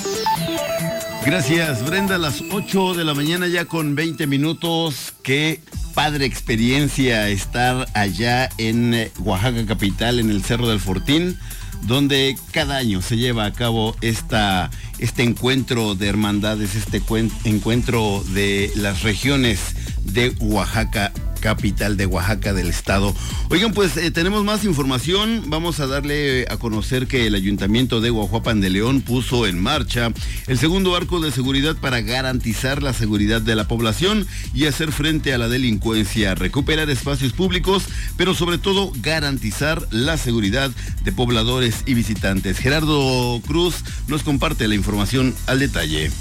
Gracias, Brenda. A las 8 de la mañana ya con 20 minutos. Qué padre experiencia estar allá en Oaxaca capital, en el Cerro del Fortín, donde cada año se lleva a cabo este encuentro de hermandades, este encuentro de las regiones de Oaxaca capital, de Oaxaca del estado. Oigan, pues tenemos más información. Vamos a darle a conocer que el Ayuntamiento de Guajuapan de León puso en marcha el segundo arco de seguridad para garantizar la seguridad de la población y hacer frente a la delincuencia, recuperar espacios públicos, pero sobre todo garantizar la seguridad de pobladores y visitantes. Gerardo Cruz nos comparte la información al detalle.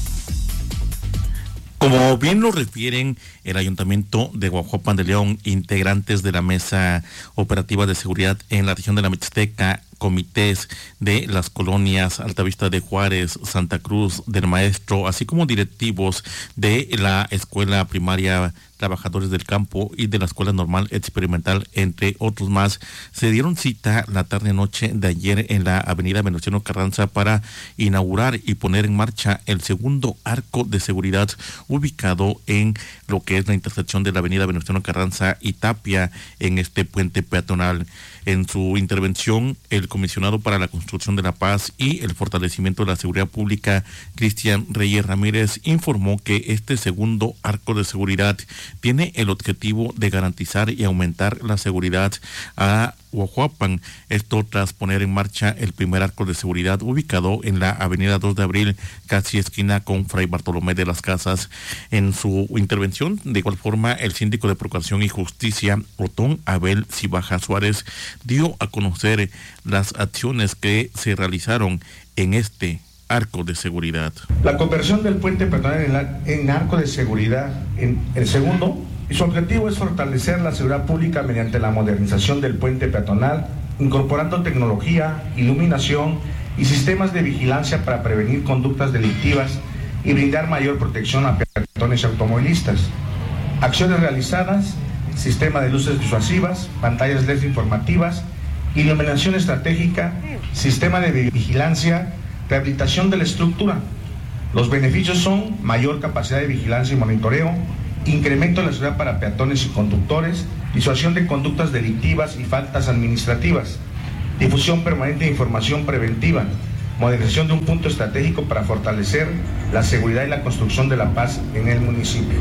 Como bien lo refieren el Ayuntamiento de Guajuapan de León, integrantes de la Mesa Operativa de Seguridad en la región de la Mixteca, comités de las colonias Altavista de Juárez, Santa Cruz del Maestro, así como directivos de la Escuela Primaria Trabajadores del Campo y de la Escuela Normal Experimental, entre otros más, se dieron cita la tarde-noche de ayer en la avenida Venustiano Carranza para inaugurar y poner en marcha el segundo arco de seguridad ubicado en lo que es la intersección de la avenida Venustiano Carranza y Tapia en este puente peatonal. En su intervención, el comisionado para la construcción de la paz y el fortalecimiento de la seguridad pública, Cristian Reyes Ramírez, informó que este segundo arco de seguridad tiene el objetivo de garantizar y aumentar la seguridad a Guajuapan, esto tras poner en marcha el primer arco de seguridad ubicado en la avenida 2 de abril, casi esquina con Fray Bartolomé de las Casas. En su intervención, de igual forma, el síndico de Procuración y Justicia, Otón Abel Cibaja Suárez, dio a conocer las acciones que se realizaron en este arco de seguridad. La conversión del puente peatonal en arco de seguridad, en el segundo, y su objetivo es fortalecer la seguridad pública mediante la modernización del puente peatonal, incorporando tecnología, iluminación y sistemas de vigilancia para prevenir conductas delictivas y brindar mayor protección a peatones y automovilistas. Acciones realizadas: sistema de luces disuasivas, pantallas LED informativas, iluminación estratégica, sistema de vigilancia, rehabilitación de la estructura. Los beneficios son mayor capacidad de vigilancia y monitoreo, incremento de la seguridad para peatones y conductores, disuasión de conductas delictivas y faltas administrativas, difusión permanente de información preventiva, modernización de un punto estratégico para fortalecer la seguridad y la construcción de la paz en el municipio.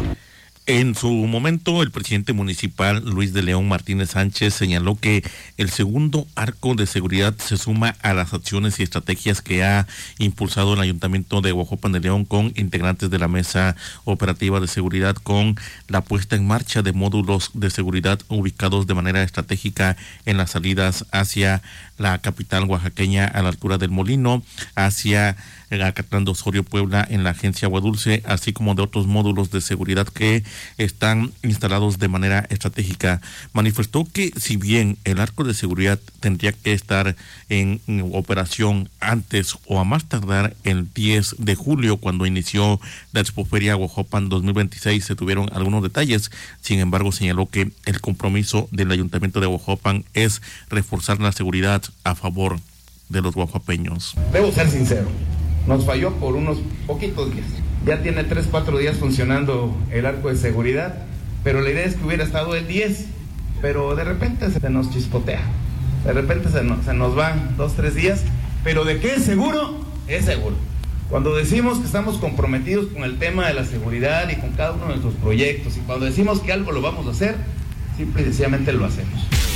En su momento, el presidente municipal Luis de León Martínez Sánchez señaló que el segundo arco de seguridad se suma a las acciones y estrategias que ha impulsado el Ayuntamiento de Guajuapan de León con integrantes de la Mesa Operativa de Seguridad, con la puesta en marcha de módulos de seguridad ubicados de manera estratégica en las salidas hacia la capital oaxaqueña a la altura del Molino, hacia Acatlán de Osorio, Puebla, en la agencia Agua Dulce, así como de otros módulos de seguridad que están instalados de manera estratégica. Manifestó que si bien el arco de seguridad tendría que estar en operación antes o a más tardar el 10 de julio, cuando inició la Expoferia Guajuapan 2026, se tuvieron algunos detalles. Sin embargo, señaló que el compromiso del Ayuntamiento de Guajuapan es reforzar la seguridad a favor de los guajuapeños. Debo ser sincero, nos falló por unos poquitos días. Ya tiene 3-4 días funcionando el arco de seguridad, pero la idea es que hubiera estado el 10, pero de repente se nos chispotea, de repente se nos van 2-3 días, pero ¿de qué es seguro? Es seguro. Cuando decimos que estamos comprometidos con el tema de la seguridad y con cada uno de nuestros proyectos, y cuando decimos que algo lo vamos a hacer, simple y sencillamente lo hacemos.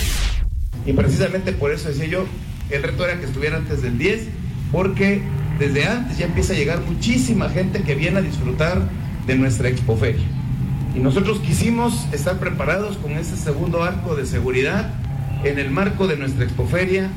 Y precisamente por eso decía yo, el reto era que estuviera antes del 10, porque desde antes ya empieza a llegar muchísima gente que viene a disfrutar de nuestra Expoferia. Y nosotros quisimos estar preparados con ese segundo arco de seguridad en el marco de nuestra Expoferia,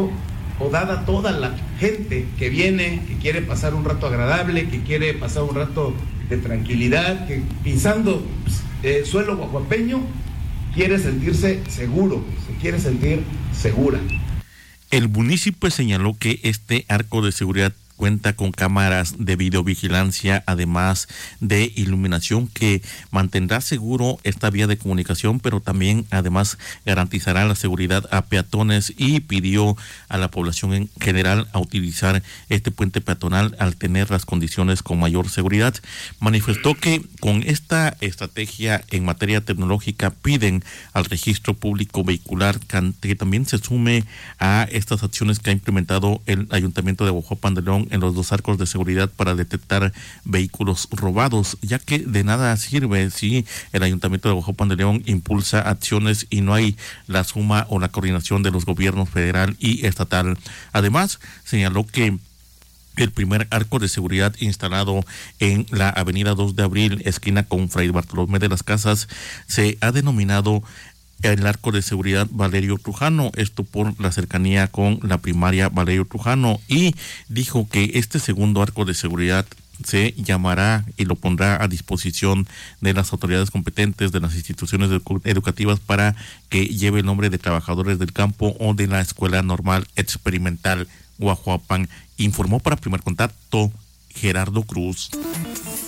dada toda la gente que viene, que quiere pasar un rato agradable, que quiere pasar un rato de tranquilidad, que pisando suelo guajuapeño quiere sentirse seguro, se quiere sentir segura. El municipio señaló que este arco de seguridad cuenta con cámaras de videovigilancia, además de iluminación que mantendrá seguro esta vía de comunicación, pero también además garantizará la seguridad a peatones, y pidió a la población en general a utilizar este puente peatonal al tener las condiciones con mayor seguridad. Manifestó que con esta estrategia en materia tecnológica piden al registro público vehicular que también se sume a estas acciones que ha implementado el Ayuntamiento de Guajuapan de León en los 2 arcos de seguridad para detectar vehículos robados, ya que de nada sirve si el Ayuntamiento de Guajuapan de León impulsa acciones y no hay la suma o la coordinación de los gobiernos federal y estatal. Además, señaló que el primer arco de seguridad instalado en la avenida 2 de Abril, esquina con Fray Bartolomé de las Casas, se ha denominado el arco de seguridad Valerio Trujano, esto por la cercanía con la primaria Valerio Trujano, y dijo que este segundo arco de seguridad se llamará y lo pondrá a disposición de las autoridades competentes de las instituciones educativas para que lleve el nombre de Trabajadores del Campo o de la Escuela Normal Experimental Guajuapan. Informó para Primer Contacto Gerardo Cruz.